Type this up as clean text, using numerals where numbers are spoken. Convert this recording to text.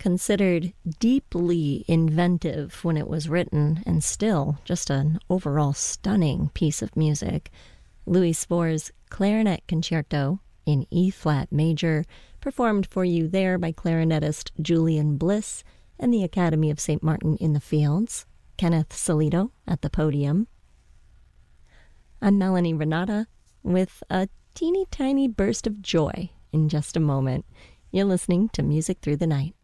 Considered deeply inventive when it was written, and still just an overall stunning piece of music, Louis Spohr's Clarinet Concerto in E-flat major, performed for you there by clarinetist Julian Bliss and the Academy of St. Martin in the Fields, Kenneth Solito at the podium. I'm Melanie Renata with a teeny tiny burst of joy in just a moment. You're listening to Music Through the Night.